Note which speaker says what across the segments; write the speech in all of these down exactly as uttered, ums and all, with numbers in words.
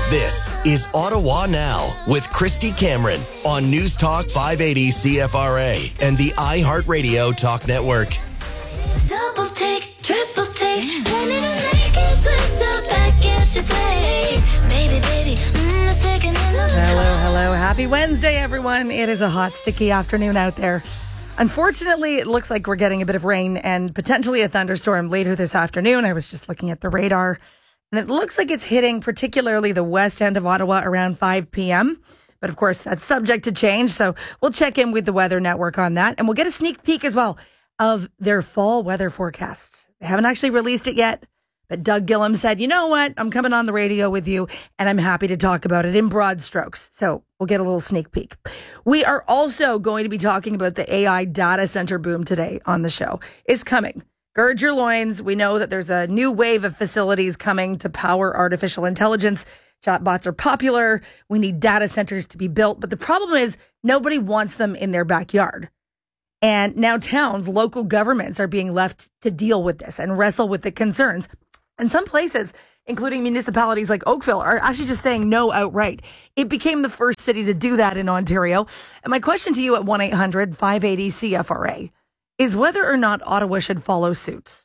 Speaker 1: This is Ottawa Now with Christy Cameron on News Talk five eighty C F R A and the iHeartRadio Talk Network.
Speaker 2: Double take, triple take, tell me to make it twist up back at your place. Baby, baby, mm, the second in the
Speaker 3: Hello, hello. Happy Wednesday, everyone. It is a hot, sticky afternoon out there. Unfortunately, it looks like we're getting a bit of rain and potentially a thunderstorm later this afternoon. I was just looking at the radar, and it looks like it's hitting particularly the west end of Ottawa around five p.m. But of course, that's subject to change. So we'll check in with the Weather Network on that. And we'll get a sneak peek as well of their fall weather forecast. They haven't actually released it yet. But Doug Gillum said, you know what? I'm coming on the radio with you, and I'm happy to talk about it in broad strokes. So we'll get a little sneak peek. We are also going to be talking about the A I data center boom today on the show. It's coming. Gird your loins. We know that there's a new wave of facilities coming to power artificial intelligence. Chatbots are popular. We need data centers to be built. But the problem is nobody wants them in their backyard. And now towns, local governments are being left to deal with this and wrestle with the concerns. And some places, including municipalities like Oakville, are actually just saying no outright. It became the first city to do that in Ontario. And my question to you at one eight hundred five eighty C F R A is whether or not Ottawa should follow suit.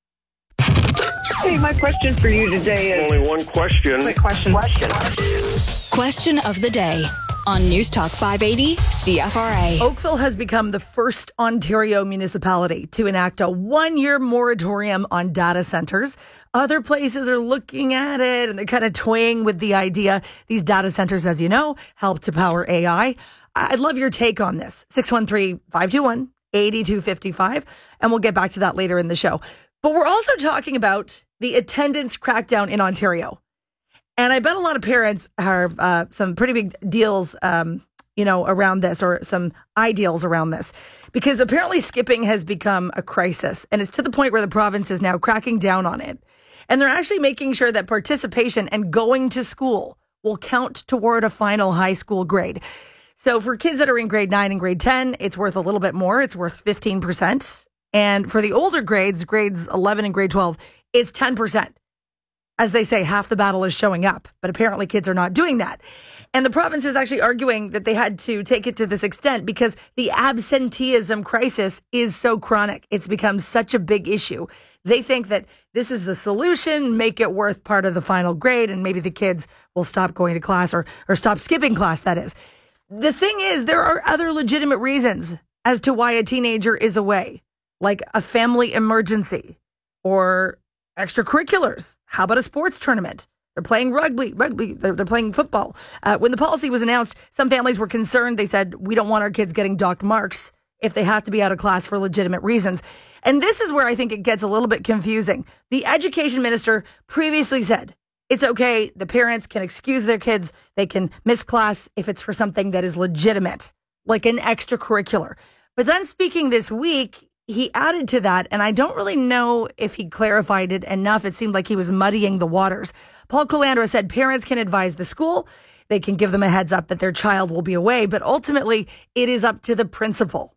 Speaker 4: Hey, my question for you today is...
Speaker 5: Only one question.
Speaker 4: Quick question. Question.
Speaker 6: Question of the day on News Talk five eighty C F R A.
Speaker 3: Oakville has become the first Ontario municipality to enact a one-year moratorium on data centers. Other places are looking at it and they're kind of toying with the idea. These data centers, as you know, help to power A I. I'd love your take on this. six one three, five two one, eight two five five. And we'll get back to that later in the show. But we're also talking about the attendance crackdown in Ontario. And I bet a lot of parents have uh, some pretty big deals, um, you know, around this, or some ideals around this, because apparently skipping has become a crisis, and it's to the point where the province is now cracking down on it. And they're actually making sure that participation and going to school will count toward a final high school grade. So for kids that are in grade nine and grade ten, it's worth a little bit more. It's worth fifteen percent. And for the older grades, grades eleven and grade twelve, it's ten percent. As they say, half the battle is showing up, but apparently kids are not doing that. And the province is actually arguing that they had to take it to this extent because the absenteeism crisis is so chronic. It's become such a big issue. They think that this is the solution, make it worth part of the final grade, and maybe the kids will stop going to class or, or stop skipping class, that is. The thing is, there are other legitimate reasons as to why a teenager is away, like a family emergency or extracurriculars. How about a sports tournament? They're playing rugby, rugby. They're, they're playing football. Uh, when the policy was announced, some families were concerned. They said, we don't want our kids getting docked marks if they have to be out of class for legitimate reasons. And this is where I think it gets a little bit confusing. The education minister previously said, it's okay. The parents can excuse their kids. They can miss class if it's for something that is legitimate, like an extracurricular. But then speaking this week, he added to that, and I don't really know if he clarified it enough. It seemed like he was muddying the waters. Paul Calandra said parents can advise the school. They can give them a heads up that their child will be away, but ultimately it is up to the principal.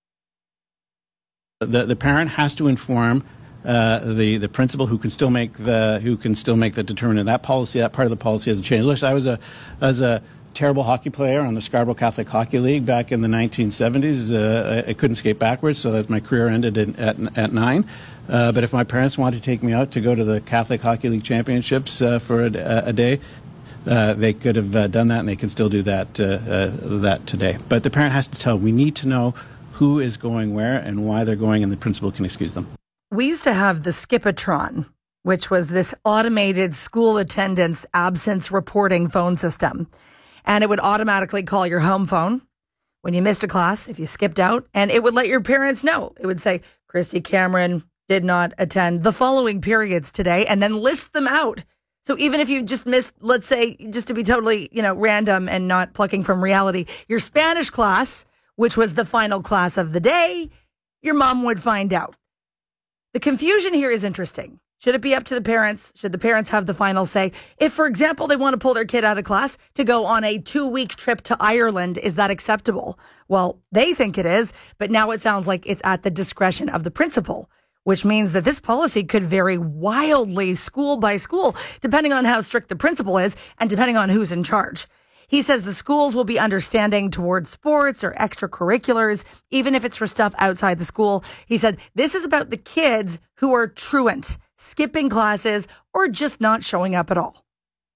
Speaker 7: The the parent has to inform uh, the the principal, who can still make the who can still make the determinant. That policy, that part of the policy hasn't changed. Look, I was a as a terrible hockey player on the Scarborough Catholic Hockey League back in the nineteen seventies. Uh, I, I couldn't skate backwards, so that's my career ended in, at at nine. Uh, but if my parents wanted to take me out to go to the Catholic Hockey League Championships uh, for a, a day, uh, they could have uh, done that, and they can still do that uh, uh, that today. But the parent has to tell. We need to know who is going where and why they're going, and the principal can excuse them.
Speaker 3: We used to have the Skipatron, which was this automated school attendance absence reporting phone system. And it would automatically call your home phone when you missed a class, if you skipped out, and it would let your parents know. It would say, Christy Cameron did not attend the following periods today, and then list them out. So even if you just missed, let's say, just to be totally, you know, random and not plucking from reality, your Spanish class, which was the final class of the day, your mom would find out. The confusion here is interesting. Should it be up to the parents? Should the parents have the final say? If, for example, they want to pull their kid out of class to go on a two-week trip to Ireland, is that acceptable? Well, they think it is, but now it sounds like it's at the discretion of the principal. which means that this policy could vary wildly school by school, depending on how strict the principal is and depending on who's in charge. He says the schools will be understanding towards sports or extracurriculars, even if it's for stuff outside the school. He said this is about the kids who are truant, skipping classes, or just not showing up at all.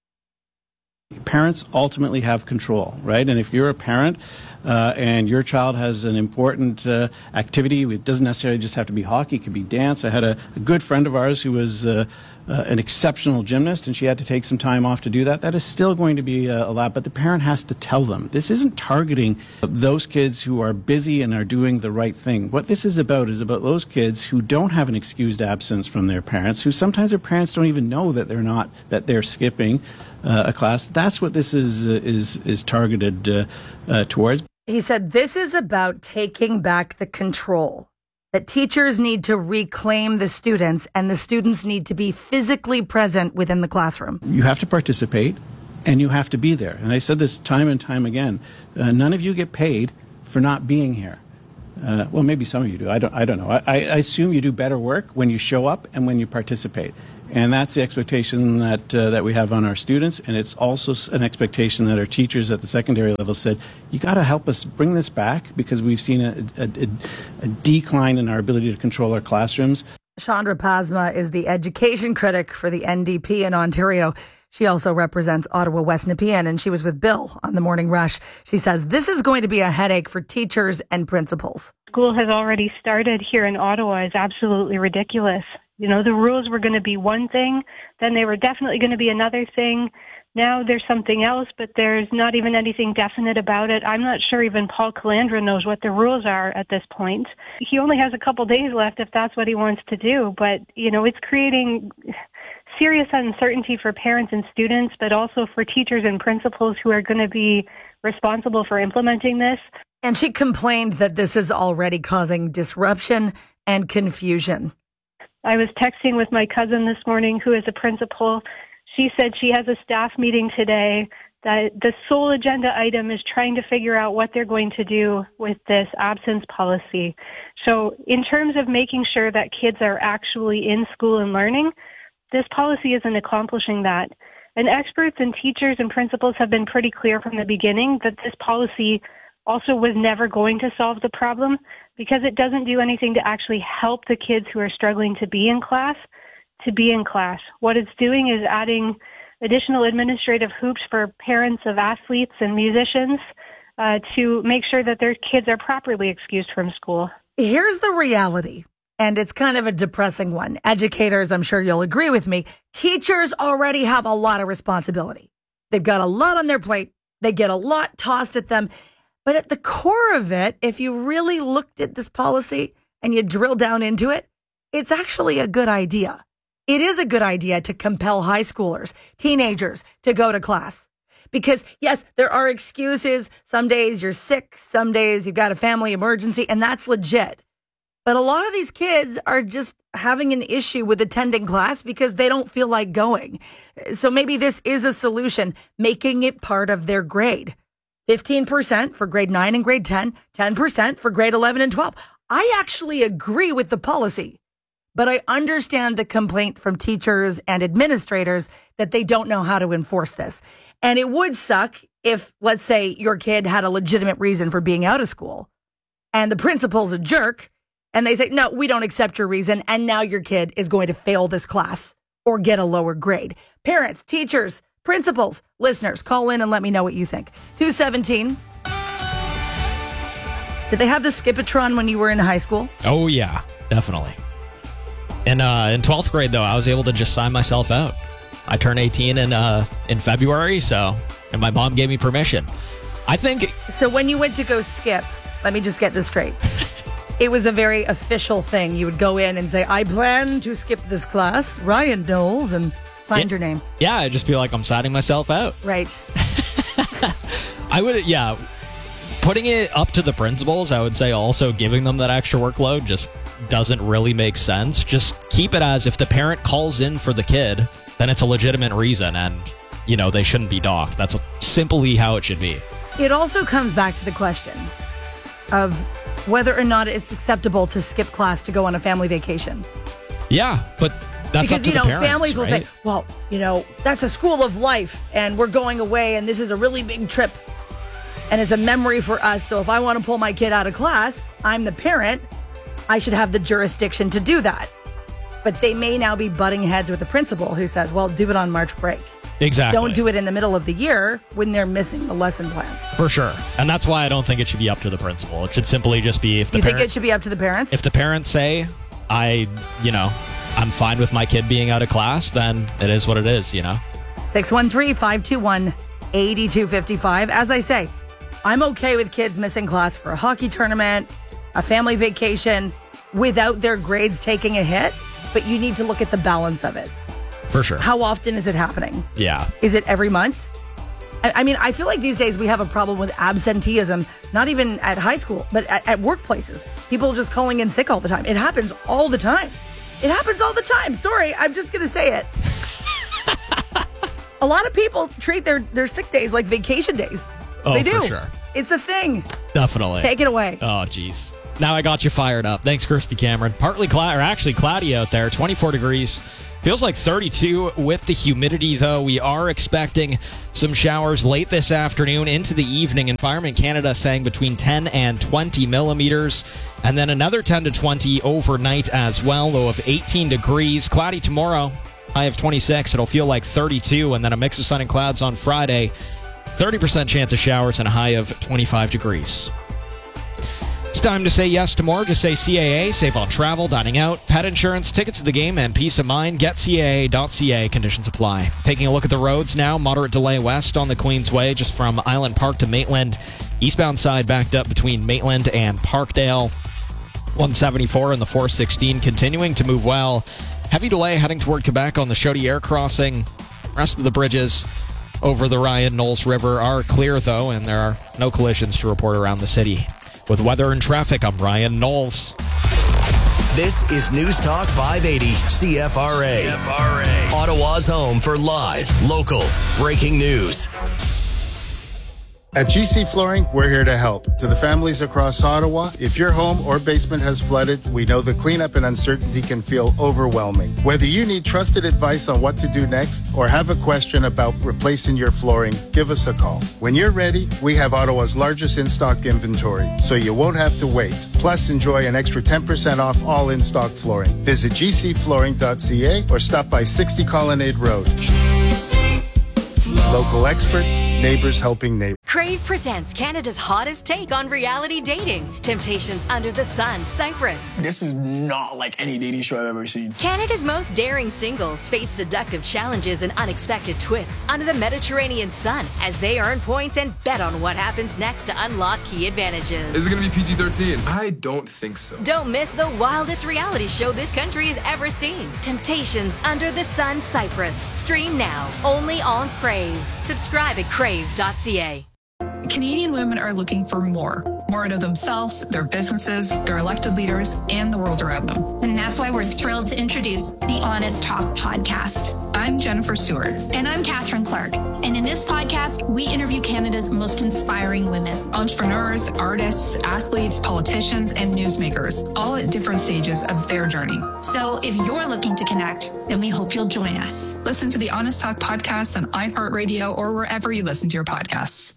Speaker 7: Parents ultimately have control, right? And if you're a parent uh, and your child has an important uh, activity, it doesn't necessarily just have to be hockey, it could be dance. I had a, a good friend of ours who was uh, uh, an exceptional gymnast, and she had to take some time off to do that. That is still going to be uh, allowed, but the parent has to tell them. This isn't targeting those kids who are busy and are doing the right thing. What this is about is about those kids who don't have an excused absence from their parents, who sometimes their parents don't even know that they're not, that they're skipping uh, a class. That's what this is uh, is is targeted uh, uh, towards.
Speaker 3: He said this is about taking back the control, that teachers need to reclaim the students and the students need to be physically present within the classroom.
Speaker 7: You have to participate and you have to be there. And I said this time and time again. Uh, none of you get paid for not being here. Uh, well, maybe some of you do. I don't, I don't know. I, I assume you do better work when you show up and when you participate. And that's the expectation that uh, that we have on our students. And it's also an expectation that our teachers at the secondary level said, you got to help us bring this back because we've seen a, a, a, a decline in our ability to control our classrooms.
Speaker 3: Chandra Pasma is the education critic for the N D P in Ontario. She also represents Ottawa West Nepean, and she was with Bill on the Morning Rush. She says this is going to be a headache for teachers and principals.
Speaker 5: School has already started here in Ottawa is absolutely ridiculous. You know, the rules were going to be one thing, then they were definitely going to be another thing. Now there's something else, but there's not even anything definite about it. I'm not sure even Paul Calandra knows what the rules are at this point. He only has a couple days left if that's what he wants to do. But, you know, it's creating serious uncertainty for parents and students, but also for teachers and principals who are going to be responsible for implementing this.
Speaker 3: And she complained that this is already causing disruption and confusion.
Speaker 5: I was texting with my cousin this morning who is a principal. She said she has a staff meeting today that the sole agenda item is trying to figure out what they're going to do with this absence policy. So in terms of making sure that kids are actually in school and learning, this policy isn't accomplishing that. And experts and teachers and principals have been pretty clear from the beginning that this policy also was never going to solve the problem because it doesn't do anything to actually help the kids who are struggling to be in class to be in class. What it's doing is adding additional administrative hoops for parents of athletes and musicians uh, to make sure that their kids are properly excused from school.
Speaker 3: Here's the reality, and it's kind of a depressing one. Educators, I'm sure you'll agree with me, teachers already have a lot of responsibility. They've got a lot on their plate. They get a lot tossed at them. But at the core of it, if you really looked at this policy and you drill down into it, it's actually a good idea. It is a good idea to compel high schoolers, teenagers, to go to class. Because, yes, there are excuses. Some days you're sick. Some days you've got a family emergency, and that's legit. But a lot of these kids are just having an issue with attending class because they don't feel like going. So maybe this is a solution, making it part of their grade. fifteen percent for grade nine and grade ten, ten percent for grade eleven and twelve. I actually agree with the policy. But I understand the complaint from teachers and administrators that they don't know how to enforce this. And it would suck if, let's say, your kid had a legitimate reason for being out of school and the principal's a jerk and they say, no, we don't accept your reason. And now your kid is going to fail this class or get a lower grade. Parents, teachers, principals, listeners, call in and let me know what you think. two seventeen. Did they have the Skipatron when you were in high school?
Speaker 8: Oh, yeah, definitely. In uh, in twelfth grade, though, I was able to just sign myself out. I turned eighteen in uh, in February, so and my mom gave me permission. I think.
Speaker 3: So when you went to go skip, let me just get this straight. It was a very official thing. You would go in and say, I plan to skip this class, Ryan Knowles, and find
Speaker 8: yeah,
Speaker 3: your name.
Speaker 8: Yeah, I'd just be like, I'm signing myself out.
Speaker 3: Right.
Speaker 8: I would, yeah. Putting it up to the principals, I would say also giving them that extra workload just doesn't really make sense. Just keep it as if the parent calls in for the kid, then it's a legitimate reason and, you know, they shouldn't be docked. That's simply how it should be.
Speaker 3: It also comes back to the question of whether or not it's acceptable to skip class to go on a family vacation.
Speaker 8: Yeah, but that's
Speaker 3: because,
Speaker 8: up to
Speaker 3: you know,
Speaker 8: the parents,
Speaker 3: families will
Speaker 8: right?
Speaker 3: say, well, you know, that's a school of life and we're going away and this is a really big trip and it's a memory for us. So if I want to pull my kid out of class, I'm the parent, I should have the jurisdiction to do that. But they may now be butting heads with the principal who says, well, do it on March break.
Speaker 8: Exactly.
Speaker 3: Don't do it in the middle of the year when they're missing the lesson plan.
Speaker 8: For sure. And that's why I don't think it should be up to the principal. It should simply just be if the
Speaker 3: You
Speaker 8: parent,
Speaker 3: think it should be up to the parents?
Speaker 8: If the parents say, I, you know, I'm fine with my kid being out of class, then it is what it is, you know?
Speaker 3: six one three, five two one, eight two five five. As I say, I'm okay with kids missing class for a hockey tournament, a family vacation, without their grades taking a hit, but you need to look at the balance of it.
Speaker 8: For sure.
Speaker 3: How often is it happening?
Speaker 8: Yeah.
Speaker 3: Is it every month? I, I mean, I feel like these days we have a problem with absenteeism, not even at high school, but at, at workplaces. People just calling in sick all the time. It happens all the time. It happens all the time. Sorry, I'm just going to say it. A lot of people treat their, their sick days like vacation days.
Speaker 8: Oh,
Speaker 3: they do.
Speaker 8: for sure.
Speaker 3: It's a thing.
Speaker 8: Definitely.
Speaker 3: Take it away.
Speaker 8: Oh, geez. Now I got you fired up. Thanks, Kirsty Cameron. Partly cloud, or actually cloudy out there, twenty-four degrees. Feels like thirty-two with the humidity, though. We are expecting some showers late this afternoon into the evening. Environment Canada saying between ten and twenty millimeters. And then another ten to twenty overnight as well, low of eighteen degrees. Cloudy tomorrow, high of twenty-six. It'll feel like thirty-two. And then a mix of sun and clouds on Friday. thirty percent chance of showers and a high of twenty-five degrees. It's time to say yes to more. Just say C A A. Save on travel, dining out, pet insurance, tickets to the game, and peace of mind. Get C A A dot C A. Conditions apply. Taking a look at the roads now. Moderate delay west on the Queensway, just from Island Park to Maitland. Eastbound side backed up between Maitland and Parkdale. one seventy-four and the four sixteen continuing to move well. Heavy delay heading toward Quebec on the Chaudière crossing. Rest of the bridges over the Ryan Knowles River are clear, though, and there are no collisions to report around the city. With weather and traffic, I'm Ryan Knowles.
Speaker 1: This is News Talk five eighty C F R A. C F R A. Ottawa's home for live, local, breaking news.
Speaker 9: At G C Flooring, we're here to help. To the families across Ottawa, if your home or basement has flooded, we know the cleanup and uncertainty can feel overwhelming. Whether you need trusted advice on what to do next or have a question about replacing your flooring, give us a call. When you're ready, we have Ottawa's largest in-stock inventory, so you won't have to wait. Plus, enjoy an extra ten percent off all in-stock flooring. Visit g c flooring dot c a or stop by sixty Colonnade Road. Local experts, neighbors helping neighbors.
Speaker 10: Crave presents Canada's hottest take on reality dating. Temptations Under the Sun, Cyprus.
Speaker 11: This is not like any dating show I've ever seen.
Speaker 10: Canada's most daring singles face seductive challenges and unexpected twists under the Mediterranean sun as they earn points and bet on what happens next to unlock key advantages.
Speaker 12: Is it going to be P G thirteen? I don't think so.
Speaker 10: Don't miss the wildest reality show this country has ever seen. Temptations Under the Sun, Cyprus. Stream now, only on Crave. Subscribe at crave dot c a.
Speaker 13: Canadian women are looking for more. More out of themselves, their businesses, their elected leaders, and the world around them.
Speaker 14: And that's why we're thrilled to introduce the Honest Talk podcast.
Speaker 13: I'm Jennifer Stewart.
Speaker 14: And I'm Catherine Clark. And in this podcast, we interview Canada's most inspiring women.
Speaker 13: Entrepreneurs, artists, athletes, politicians, and newsmakers, all at different stages of their journey.
Speaker 14: So if you're looking to connect, then we hope you'll join us.
Speaker 13: Listen to the Honest Talk podcast on iHeartRadio or wherever you listen to your podcasts.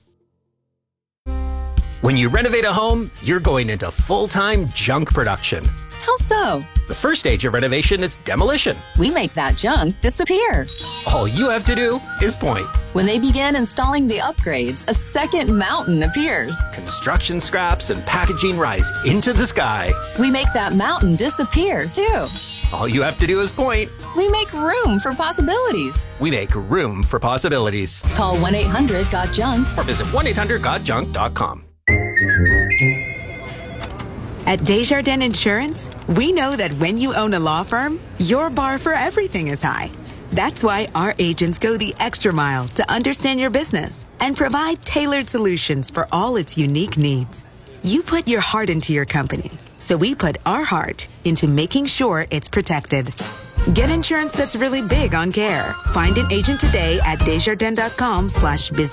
Speaker 15: When you renovate a home, you're going into full-time junk production.
Speaker 16: How so?
Speaker 15: The first stage of renovation is demolition.
Speaker 16: We make that junk disappear.
Speaker 15: All you have to do is point.
Speaker 16: When they begin installing the upgrades, a second mountain appears.
Speaker 15: Construction scraps and packaging rise into the sky.
Speaker 16: We make that mountain disappear, too.
Speaker 15: All you have to do is point.
Speaker 16: We make room for possibilities.
Speaker 15: We make room for possibilities.
Speaker 16: Call one eight hundred got junk
Speaker 15: or visit one eight hundred got junk dot com.
Speaker 17: At Desjardins Insurance, we know that when you own a law firm, your bar for everything is high. That's why our agents go the extra mile to understand your business and provide tailored solutions for all its unique needs. You put your heart into your company, so we put our heart into making sure it's protected. Get insurance that's really big on care. Find an agent today at desjardins dot com slash business.